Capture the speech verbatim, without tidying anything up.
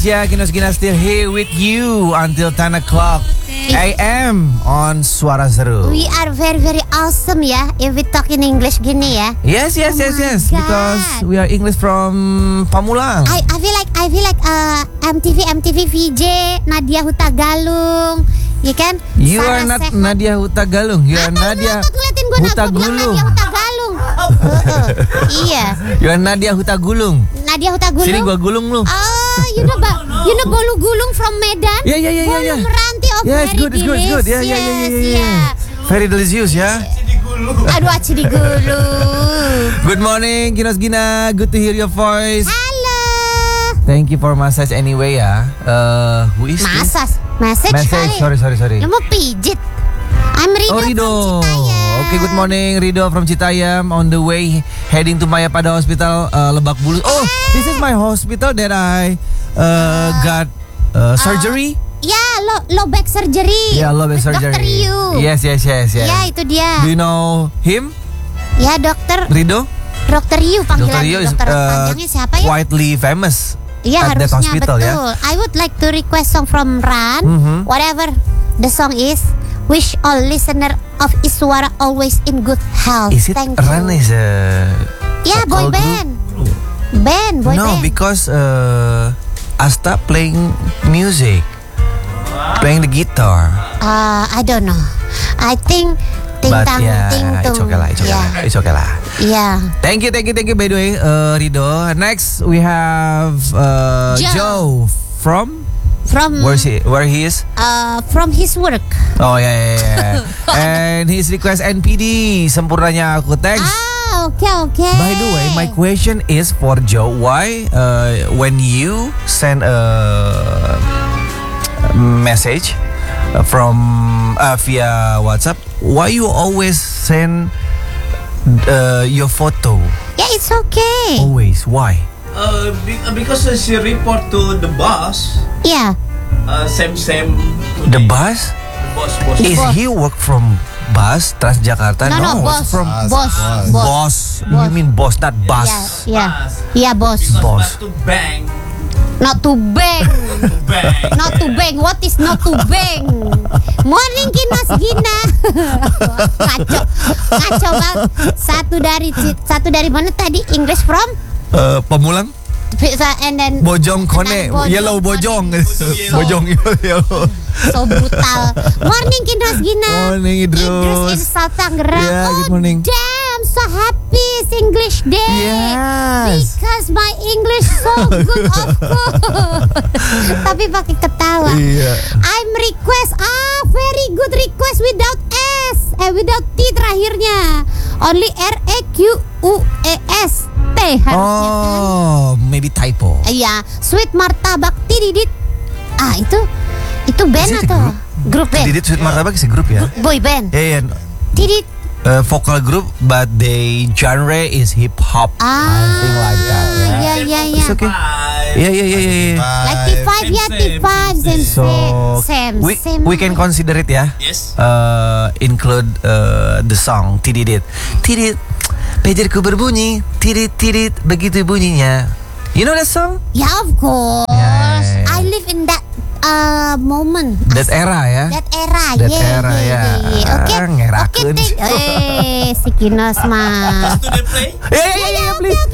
Yeah, Kinos Gina still here with you until ten o'clock A M on Suara Seru. We are very very awesome ya, if we talk in English gini ya. Yes, yes, Oh yes, my yes. God. Because we are English from Pamulang. I I feel like I feel like uh, M T V M T V V J Nadia Hutagalung, ya kan? You Sarah are not Sechan. Nadia Hutagalung. You are Apa lu Nadia ngakak ngeliatin gue Hutagulung. Nadia Hutagalung. Heeh. Iya, You are Nadia Hutagulung. Nadia Hutagulung. Sini gua gulung lu. Oh, you know ba, you know Bolu Gulung from Medan? Yeah, yeah, yeah, yeah, yeah. Bolu Meranti of Yeah, it's very good, it's good, it's good. Yeah, yeah, yeah, yeah, delicious, yeah, yeah. Very delicious ya. Aduh, aci digulung. Good morning, Kinos Gina. Good to hear your voice. Halo. Thank you for massage anyway ya. Uh, who is this? Masas, message, Message. kali. Sorry, sorry, sorry. Lu mau pijit? I'm Rido, Oh, Rido. from Citayam. Okay, good morning Rido from Citayam. On the way heading to Mayapada Hospital, uh, Lebak Bulus. Oh, this is my hospital that I uh, got uh, surgery. Ya, lo lo back surgery. Yeah, low back surgery. Dokter Yu. Yes, yes, yes, yes. Ya, itu dia. Do you know him, Ya, dokter Rido? Dokter Yu panggilan Dokter Yu is dokter uh, panjangnya siapa ya? widely famous Iya, at that harusnya hospital betul. ya. I would like to request song from Ran, Mhm. whatever the song is. Wish all listener of Iswara always in good health. Is it Thank you. Run is a Ya, a boy girl group? band. Band, boy No, band. because uh, Asta playing music, playing the guitar. Uh, I don't know. I think ting But tang yeah, ting tung. it's okay lah, it's okay Ya, lah, it's okay lah. ya. Thank you, thank you, thank you. By the way, uh, Rido. Next we have uh, Joe. Joe from From where he where he is. uh, from his work. Oh yeah, yeah, yeah. And his request N P D sempurnanya aku. Thanks. Ah, oke oke. By the way, my question is for Joe. Why uh, when you send a message from uh, via WhatsApp, why you always send uh, your photo? Ya, it's okay. Always. Why? Uh, be- because uh, she report to the boss, Ya. uh, same same. The bus? The boss, boss. Is Boss. he work from bus Transjakarta? No, no, boss. it's from Boss. Boss. boss. You Boss. mean boss, not bus? Ya, ya. Ya, bos. Because Boss. not to bang, Not to bang. to bang. Not to bang. What is not to bang? Morning Kinos Gina. Kacau. Kacau banget. Satu dari satu dari mana tadi? English from? Uh, Pamulang? And then Bojong Kone, Bojong yellow Kone. bojong, yellow. bojong yellow. so brutal. Morning Kinos Gina. Morning, Idrus. in South Tangerang. Yeah, good Oh, morning. damn, so happy it's English day. Yes. Because my English so good, of course. Tapi pakai ketawa. Iya. I'm request, ah, very good request without S, eh without T terakhirnya. Only R E Q U E S T harusnya kan. Oh, maybe typo. Iya, Sweet Martabak Tididit. Ah, itu itu band Is it a atau group? grup band? Didit Sweet Martabak is a group ya? Boy band. Yeah, yeah. Tidit. Uh, vocal group, but the genre is hip hop. Ah, Something like that. Yeah. ya ya ya. It's okay. Bye. Yeah, yeah, yeah, yeah. yeah. Like T five ya, Same, T five same, same So same we same. we can consider it ya. Yes. Uh, include uh, the song Tididit. Tidit, pagerku berbunyi. Tidit, tidit, begitu bunyinya. You know that song? Yeah, of course. Yeah. I live in that uh, moment. That era ya. That era, That yeah, era, yeah, ya. yeah, yeah. Oke, Ah, ngerakeun. oke, thank- eh, si Kinos mah. Do they play? Yeah, yeah, yeah, yeah, please.